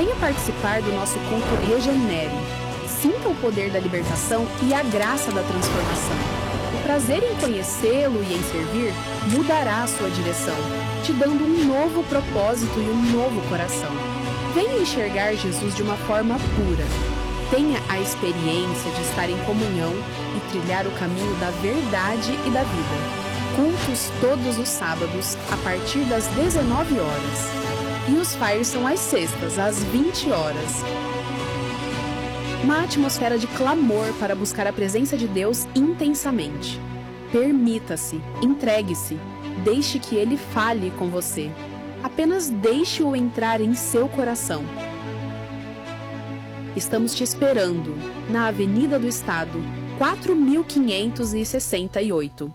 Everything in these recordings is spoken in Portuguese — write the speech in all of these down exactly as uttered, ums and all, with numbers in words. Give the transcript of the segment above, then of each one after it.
Venha participar do nosso culto Regenere. Sinta o poder da libertação e a graça da transformação. O prazer em conhecê-lo e em servir mudará a sua direção, te dando um novo propósito e um novo coração. Venha enxergar Jesus de uma forma pura. Tenha a experiência de estar em comunhão e trilhar o caminho da verdade e da vida. Cultos todos os sábados, a partir das dezenove horas. E os fires são às sextas, às vinte horas. Uma atmosfera de clamor para buscar a presença de Deus intensamente. Permita-se, entregue-se, deixe que Ele fale com você. Apenas deixe-o entrar em seu coração. Estamos te esperando na Avenida do Estado, quatro mil quinhentos e sessenta e oito.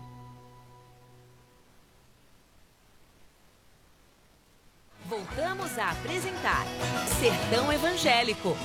Voltamos a apresentar Sertão Evangélico.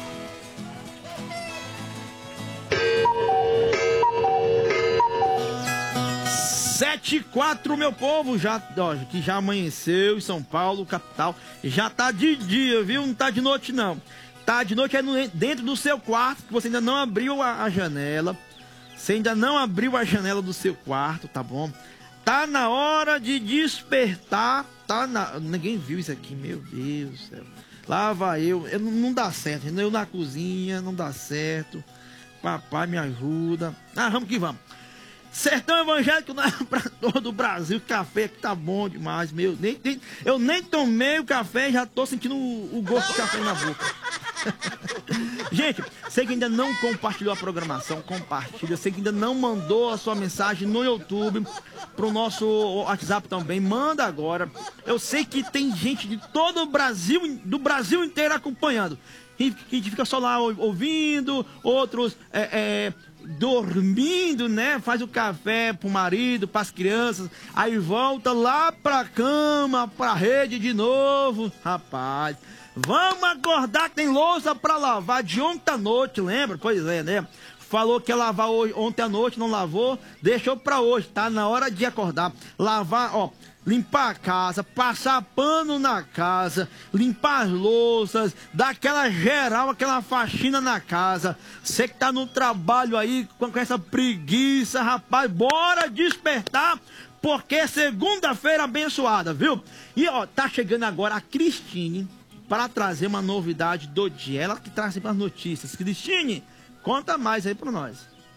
Sete e quatro, meu povo, já, ó, que já amanheceu em São Paulo, capital, já tá de dia, viu? Não tá de noite, não. Tá de noite é no, dentro do seu quarto, que você ainda não abriu a, a janela. Você ainda não abriu a janela do seu quarto, tá bom? Tá na hora de despertar, tá na... Ninguém viu isso aqui, meu Deus do céu. Lá vai eu, eu não dá certo, eu na cozinha, não dá certo. Papai me ajuda. Ah, vamos que vamos. Sertão Evangélico para todo o Brasil. Café aqui tá bom demais, meu. Nem, nem, eu nem tomei o café e já tô sentindo o, o gosto do café na boca. Gente, você que ainda não compartilhou a programação, compartilha. Você que ainda não mandou a sua mensagem no YouTube, pro nosso WhatsApp também, manda agora. Eu sei que tem gente de todo o Brasil, do Brasil inteiro acompanhando. E que fica só lá ouvindo, outros é, é, dormindo, né? Faz o café pro marido, pras crianças, aí volta lá pra cama, pra rede de novo. Rapaz, vamos acordar que tem louça pra lavar de ontem à noite, lembra? Pois é, né? Falou que ia lavar hoje, ontem à noite, não lavou, deixou pra hoje, tá na hora de acordar. Lavar, ó, limpar a casa, passar pano na casa, limpar as louças, dar aquela geral, aquela faxina na casa. Você que tá no trabalho aí com, com essa preguiça, rapaz, bora despertar, porque segunda-feira abençoada, viu? E ó, tá chegando agora a Cristine para trazer uma novidade do dia. Ela que traz sempre as notícias. Cristine, conta mais aí pra nós.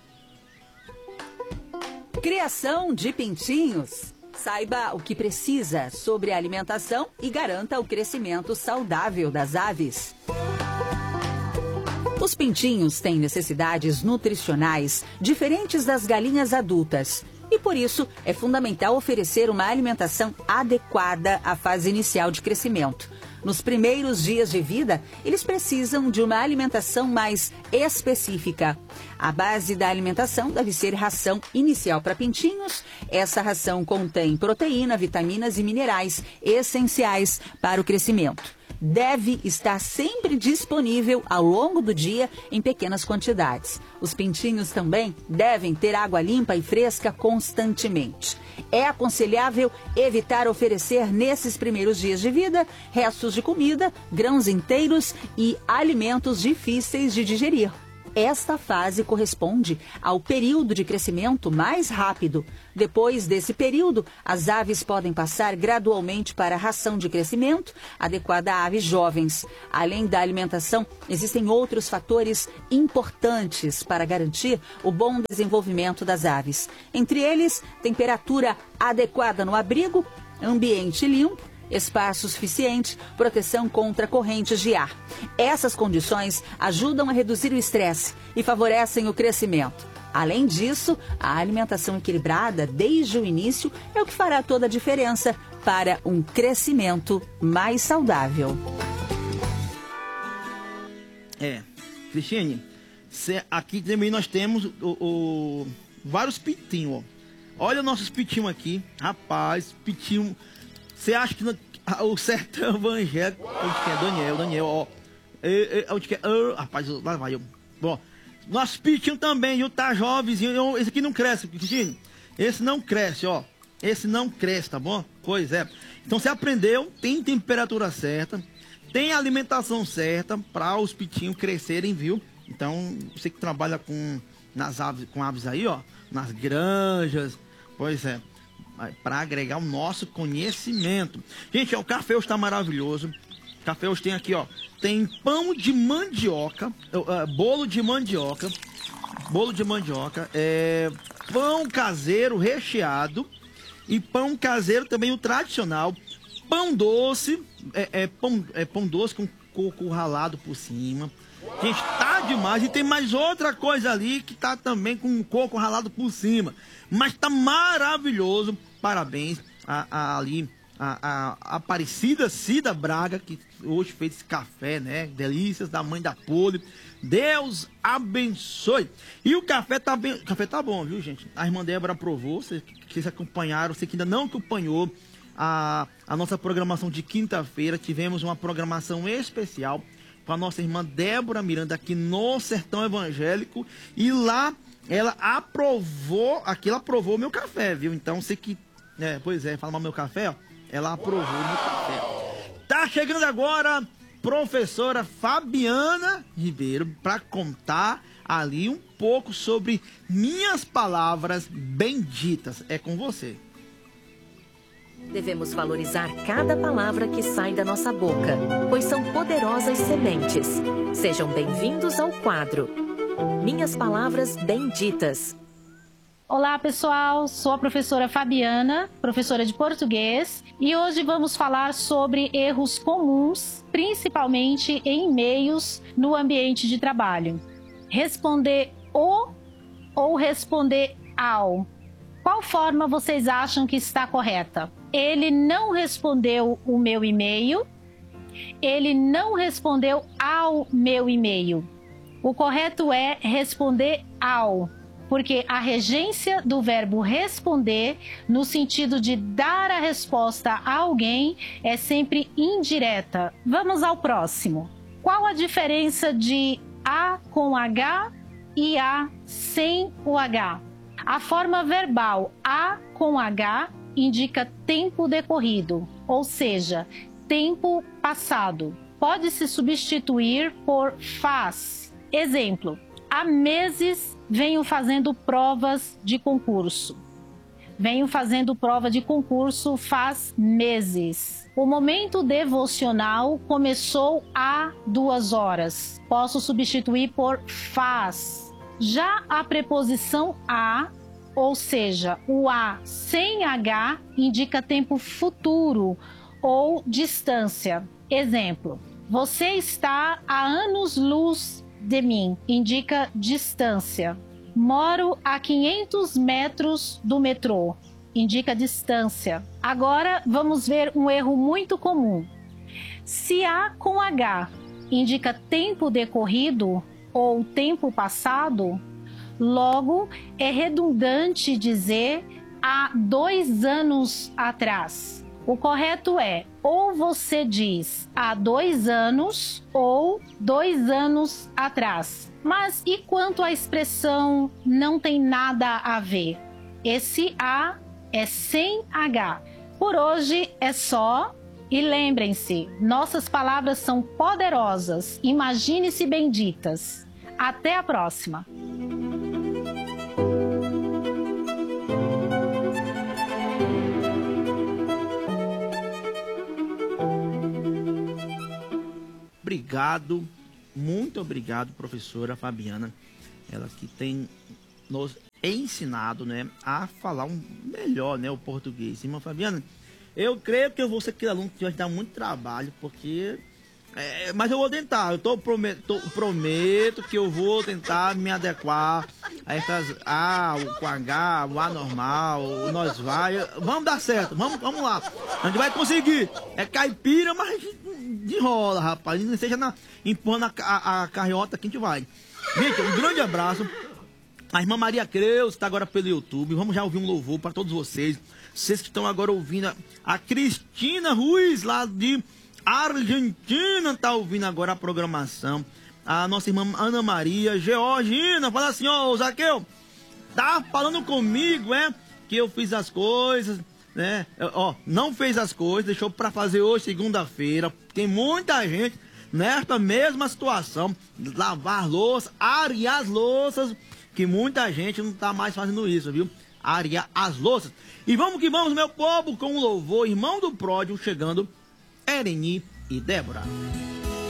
Criação de pintinhos. Saiba o que precisa sobre a alimentação e garanta o crescimento saudável das aves. Os pintinhos têm necessidades nutricionais diferentes das galinhas adultas. E por isso é fundamental oferecer uma alimentação adequada à fase inicial de crescimento. Nos primeiros dias de vida, eles precisam de uma alimentação mais específica. A base da alimentação deve ser ração inicial para pintinhos. Essa ração contém proteína, vitaminas e minerais essenciais para o crescimento. Deve estar sempre disponível ao longo do dia em pequenas quantidades. Os pintinhos também devem ter água limpa e fresca constantemente. É aconselhável evitar oferecer nesses primeiros dias de vida restos de comida, grãos inteiros e alimentos difíceis de digerir. Esta fase corresponde ao período de crescimento mais rápido. Depois desse período, as aves podem passar gradualmente para a ração de crescimento, adequada a aves jovens. Além da alimentação, existem outros fatores importantes para garantir o bom desenvolvimento das aves. Entre eles, temperatura adequada no abrigo, ambiente limpo, espaço suficiente, proteção contra correntes de ar. Essas condições ajudam a reduzir o estresse e favorecem o crescimento. Além disso, a alimentação equilibrada desde o início é o que fará toda a diferença para um crescimento mais saudável. É, Cristine, aqui também nós temos o, o, vários pitinhos, ó. Olha nossos pitinhos aqui, rapaz, pitinho. Você acha que no, o Sertão Evangélico... Onde que é? Daniel, Daniel, ó. E, e, onde que é? Oh, rapaz, lá vai eu. Bom, nosso pitinho também, viu? Tá jovemzinho. Esse aqui não cresce, Cristina. Esse não cresce, ó. Esse não cresce, tá bom? Pois é. Então você aprendeu, tem temperatura certa, tem alimentação certa para os pitinhos crescerem, viu? Então, você que trabalha com, nas aves, com aves aí, ó, nas granjas, pois é, para agregar o nosso conhecimento. Gente, ó, o café hoje está maravilhoso. O café hoje tem aqui, ó, tem pão de mandioca, uh, bolo de mandioca, bolo de mandioca, é, pão caseiro recheado e pão caseiro também o tradicional, pão doce, é, é, pão, é pão doce com coco ralado por cima. Gente, tá demais. E tem mais outra coisa ali que tá também com coco ralado por cima. Mas tá maravilhoso. Parabéns a, a, ali a, a, a Aparecida Cida Braga, que hoje fez esse café, né? Delícias da mãe da Poli. Deus abençoe. E o café tá bem. O café tá bom, viu, gente? A irmã Débora aprovou. Vocês, vocês acompanharam. Você que ainda não acompanhou a, a nossa programação de quinta-feira. Tivemos uma programação especial com a nossa irmã Débora Miranda aqui no Sertão Evangélico. E lá ela aprovou, aqui ela aprovou o meu café, viu? Então você que, é, pois é, fala mal meu café, ó, ela aprovou o meu café. Tá chegando agora professora Fabiana Ribeiro para contar ali um pouco sobre minhas palavras benditas. É com você. Devemos valorizar cada palavra que sai da nossa boca, pois são poderosas sementes. Sejam bem-vindos ao quadro Minhas Palavras Benditas. Olá, pessoal. Sou a professora Fabiana, professora de português, e hoje vamos falar sobre erros comuns, principalmente em e-mails no ambiente de trabalho. Responder o ou responder ao. Qual forma vocês acham que está correta? Ele não respondeu o meu e-mail. Ele não respondeu ao meu e-mail. O correto é responder ao, porque a regência do verbo responder, no sentido de dar a resposta a alguém, é sempre indireta. Vamos ao próximo. Qual a diferença de a com H e a sem o H? A forma verbal a com H indica tempo decorrido, ou seja, tempo passado. Pode se substituir por faz. Exemplo: há meses venho fazendo provas de concurso. Venho fazendo prova de concurso faz meses. O momento devocional começou há duas horas. Posso substituir por faz. Já a preposição a, ou seja, o a sem H, indica tempo futuro ou distância. Exemplo: você está a anos-luz de mim, indica distância. Moro a quinhentos metros do metrô, indica distância. Agora vamos ver um erro muito comum. Se a com H indica tempo decorrido ou tempo passado, logo é redundante dizer há dois anos atrás. O correto é ou você diz há dois anos ou dois anos atrás. Mas e quanto à expressão não tem nada a ver? Esse a é sem H. Por hoje é só. E lembrem-se, nossas palavras são poderosas. Imagine-se benditas. Até a próxima! Obrigado, muito obrigado, professora Fabiana. Ela que tem nos ensinado, né, a falar um melhor, né, o português. Irmã Fabiana, eu creio que eu vou ser aquele aluno que vai dar muito trabalho, porque... É, mas eu vou tentar, eu tô, prometo, tô, prometo que eu vou tentar me adequar a essas A, o com H, o A normal, o nós vai. Vamos dar certo, vamos, vamos lá. A gente vai conseguir. É caipira, mas de rola, rapaz. Não seja na, empurrando a, a, a carriota que a gente vai. Gente, um grande abraço. A irmã Maria Creus está agora pelo YouTube. Vamos já ouvir um louvor para todos vocês. Vocês que estão agora ouvindo a, a Cristina Ruiz, lá de Argentina, tá ouvindo agora a programação. A nossa irmã Ana Maria Georgina fala assim: ó, oh, Zaqueu, tá falando comigo, é? Que eu fiz as coisas, né? Ó, não fez as coisas, deixou para fazer hoje, segunda-feira. Tem muita gente nesta mesma situação, lavar louça, arear as louças, que muita gente não tá mais fazendo isso, viu? Arear as louças. E vamos que vamos, meu povo, com o louvor, irmão do pródigo chegando, Ereni e Débora.